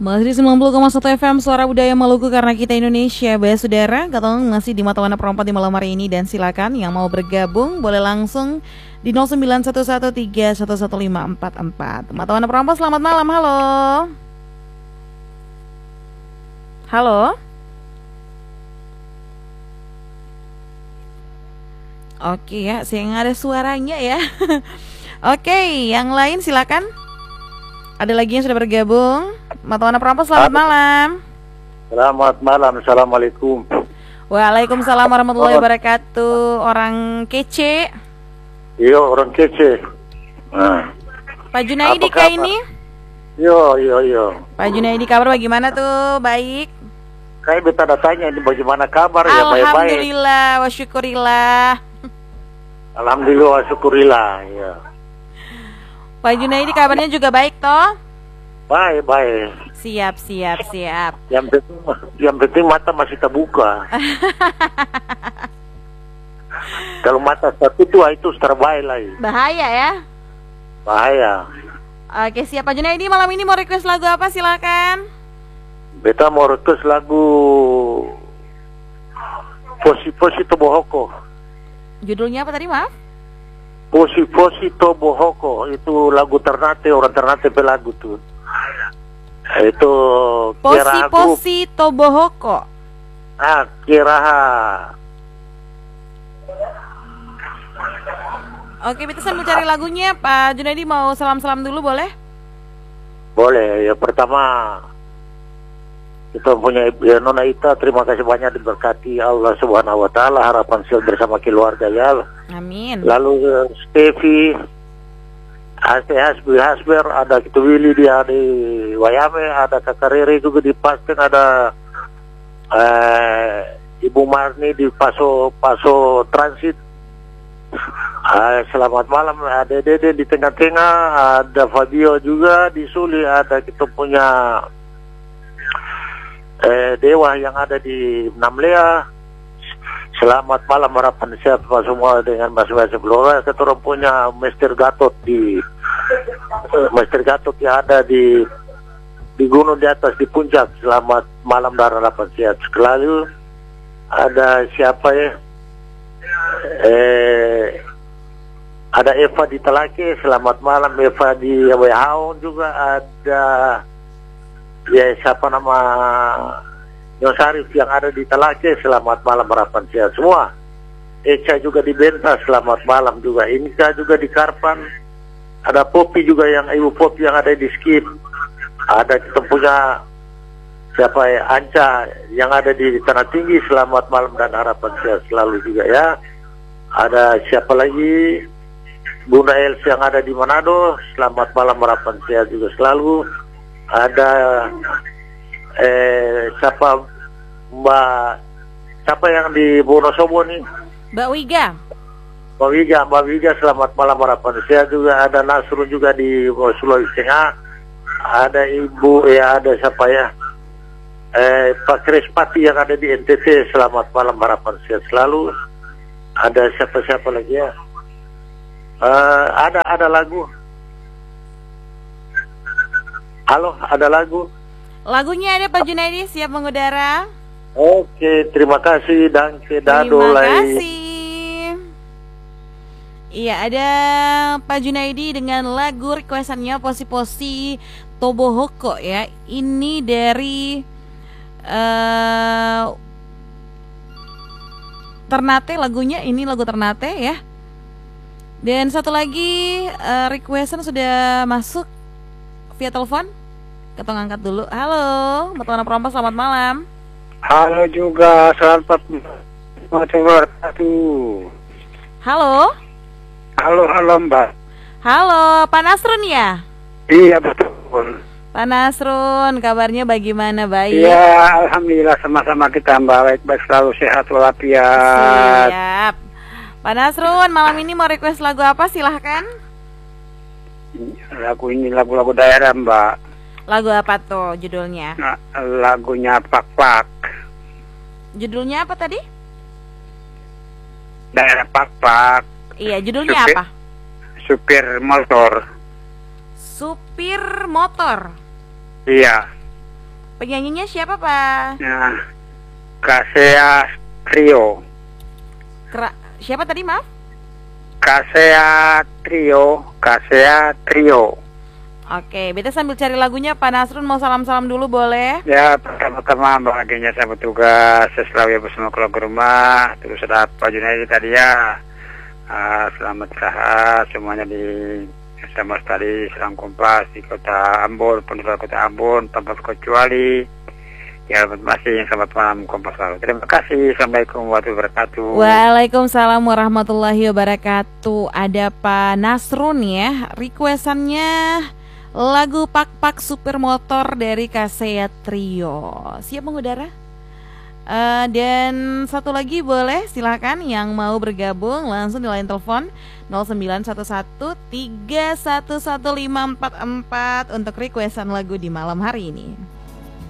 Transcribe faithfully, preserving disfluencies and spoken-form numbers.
Masih di sembilan puluh koma satu F M Suara Budaya Maluku karena kita Indonesia. Baik saudara, katong masih di Mata Wana Perompat di malam hari ini. Dan silakan yang mau bergabung boleh langsung di nol sembilan satu satu tiga satu satu lima empat empat. Mata Wana Perompat, selamat malam, halo. Halo. Oke ya, saya nggak ada suaranya ya. Oke, yang lain silakan. Ada lagi yang sudah bergabung. Mata Wana Perompat, selamat malam. Selamat malam, assalamualaikum. Waalaikumsalam warahmatullahi wabarakatuh. Orang kece. Iya, orang kece. Nah. Pak Junaidi kah ini? Yo, yo, yo. Pak Junaidi, kabar bagaimana tuh? Baik. Kayak beta datanya ini bagaimana kabar ya, baik-baik. Alhamdulillah, wa syukurillah. Alhamdulillah, wa syukurillah, ya. Pak Junaidi kabarnya juga baik toh? Baik, baik. Siap, siap, siap. Yang penting, yang penting mata masih terbuka. Kalau mata tertutup itu terbaik lagi. Bahaya ya? Bahaya. Oke, siap Pak Junaidi. Malam ini mau request lagu apa? Silakan. Beta mau request lagu Posi Posi Tobohoko. Judulnya apa tadi, maaf? Posi Posi Tobohoko, itu lagu Ternate, orang Ternate pelagu tuh. Itu Posi Posi Tobohoko. Ah, Kiraha. Oke, kita sambil cari lagunya. Pak Junaidi mau salam-salam dulu boleh? Boleh. Ya, pertama kita punya ya, Nona Ita, terima kasih banyak diberkati Allah Subhanahu wa taala, harapan sel bersama keluarga ya. Amin. Lalu uh, Stevi, Hasbi Hasbi Hasber, ada Kitu Willy dia di Wayame, ada Kakak Rere juga di Pasken, ada uh, Ibu Marni di Paso Paso Transit. Uh, selamat malam, ada Dede di tengah-tengah, ada Fabio juga di Suli, ada kita punya Eh, Dewa yang ada di Namlea. Selamat malam, harapan sehat semua dengan masing-masing keluarga. Kita orang punya Mister Gatot di uh, Mister Gatot yang ada di di gunung di atas di puncak. Selamat malam dan harapan sehat selalu. Ada siapa ya? Eh, ada Eva di Telake. Selamat malam Eva di Wehaun juga ada. Ya, siapa nama Nyosarif yang ada di Telake, selamat malam, harapan sehat semua. Eca juga di Benta, selamat malam juga. Inka juga di Karpan. Ada Popi juga, yang Ibu Popi yang ada di Skip. Ada kita punya siapa ya, Anca yang ada di Tanah Tinggi, selamat malam dan harapan sehat selalu juga ya. Ada siapa lagi? Bunda Els yang ada di Manado, selamat malam, harapan sehat juga selalu. Ada eh siapa Mbak siapa yang di Wonosobo nih? Mbak Wiga. Mbak Wiga, Mbak Wiga selamat malam, harapan sehat juga. Ada Nasrun juga di Sulawesi Tengah. Ada Ibu ya, ada siapa ya? Eh Pak Krispati yang ada di N T T, selamat malam, harapan sehat selalu. Ada siapa-siapa lagi ya? Eh ada ada lagu. Halo, ada lagu? Lagunya ada Pak Junaidi, siap mengudara. Oke, terima kasih dan kedado Terima lagi. kasih. Iya, ada Pak Junaidi dengan lagu requestannya Posi-Posi Tobohoko ya. Ini dari uh, Ternate lagunya, ini lagu Ternate ya. Dan satu lagi uh, requestan sudah masuk via telepon. Kita ngangkat dulu. Halo, Mata Wana Perompat, selamat malam. Halo juga, selamat wabarakatuh. Halo. Halo, halo Mbak. Halo, Pak Nasrun ya? Iya betul. Pak Nasrun, kabarnya bagaimana? Baik? Iya, alhamdulillah sama-sama kita Mbak, baik-baik selalu sehat walafiat. Siap. Pak Nasrun, malam ini mau request lagu apa? Silahkan. Lagu ini lagu-lagu daerah Mbak. Lagu apa tuh judulnya? Nah, lagunya Pak Pak. Judulnya apa tadi? Daerah Pak Pak. Iya, judulnya supir, apa? Supir motor. Supir motor. Iya. Penyanyinya siapa, Pak? Nah, Kasea Trio. Kera siapa tadi, maaf? Kasea Trio, Kasea Trio. Oke, beta sambil cari lagunya. Pak Nasrun mau salam-salam dulu boleh? Ya, pertama-tama bahagianya saya bertugas, saya selalu ya bersama keluarga rumah. Terus ada Pak Junaidi tadi ya. Uh, selamat istirahat semuanya di sama tadi Selang Kompas di kota Ambon, penduduk kota Ambon tanpa kecuali. Ya, masih selamat malam Kompas lalu. Terima kasih. Assalamualaikum warahmatullahi wabarakatuh. Waalaikumsalam warahmatullahi wabarakatuh. Ada Pak Nasrun ya. Requestannya lagu Pak Pak Supermotor dari Kasea Trio. Siap mengudara? Uh, dan satu lagi boleh silakan yang mau bergabung langsung di line telepon nol sembilan satu satu tiga satu satu lima empat empat untuk requestan lagu di malam hari ini.